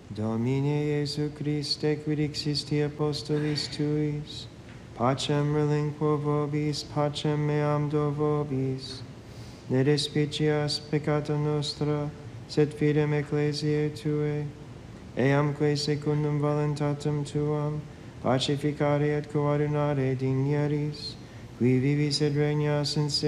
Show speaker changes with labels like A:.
A: Domine Iesu Christe, quid existi apostolis tuis, pacem relinquo vobis, pacem meam do vobis. Ne despicias peccata nostra, sed fidem ecclesiae Tuae, eamque secundum voluntatem Tuam, pacificare et coordinare digneris, qui vivis et regnas in